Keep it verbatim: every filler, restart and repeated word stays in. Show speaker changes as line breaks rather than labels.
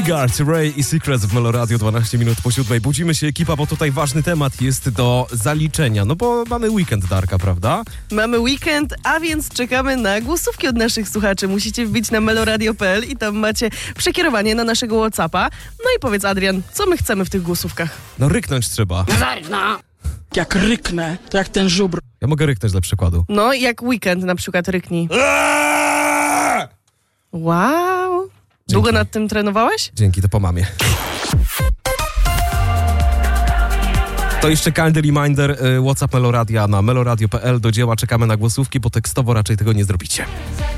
Bigard, Ray i Secrets w Melo Radio, dwanaście minut po siódmej. Budzimy się, ekipa, bo tutaj ważny temat jest do zaliczenia. No bo mamy weekend, Darka, prawda?
Mamy weekend, a więc czekamy na głosówki od naszych słuchaczy. Musicie wbić na meloradio kropka p l i tam macie przekierowanie na naszego WhatsAppa. No i powiedz, Adrian, co my chcemy w tych głosówkach?
No ryknąć trzeba.
Jak ryknę, to jak ten żubr.
Ja mogę ryknąć dla przykładu.
No, jak weekend na przykład ryknij. Wow. Długo
Dzięki.
nad tym trenowałeś?
Dzięki, to po mamie. To jeszcze calendar reminder, WhatsApp Meloradia na meloradio kropka p l. Do dzieła, czekamy na głosówki, bo tekstowo raczej tego nie zrobicie.